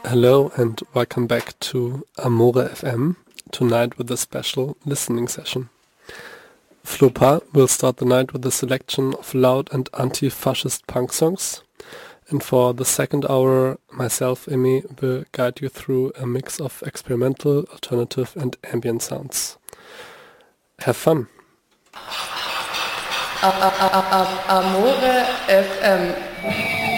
Hello and welcome back to Amore FM, tonight with a special listening session. Flopa will start the night with a selection of loud and anti-fascist punk songs, and for the second hour, myself, Emi, will guide you through a mix of experimental, alternative and ambient sounds. Have fun! Amore FM.